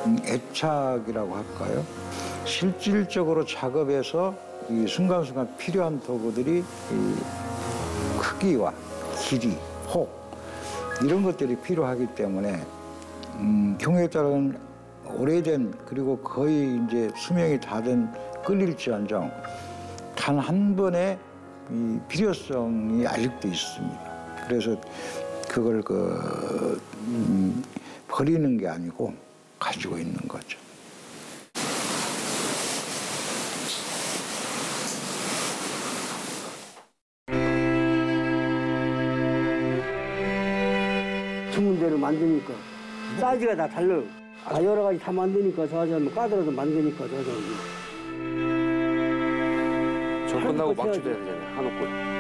애착이라고 할까요? 실질적으로 작업에서 이 순간순간 필요한 도구들이 이 크기와 길이, 폭 이런 것들이 필요하기 때문에 경유했다는 오래된 그리고 거의 이제 수명이 다 된 끌릴지언정 단 한 번의 이 필요성이 아직도 있습니다. 그래서 그걸 버리는 게 아니고 가지고 있는 거죠. 주문대로 만드니까 사이즈가 다 달라요. 여러 가지 다 만드니까 저 사람은 까더라도 만드니까 저 사람은. 저 끝나고 막주도 해야 되잖아요. 한옥골.